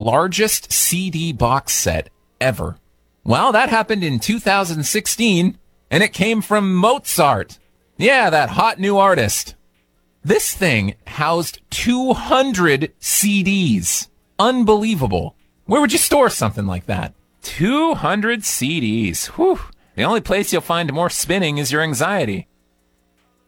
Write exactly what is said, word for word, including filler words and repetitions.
largest C D box set ever? Well, that happened in two thousand sixteen, and it came from Mozart. Yeah, that hot new artist. This thing housed two hundred C Ds. Unbelievable. Where would you store something like that? two hundred C Ds. Whew. The only place you'll find more spinning is your anxiety.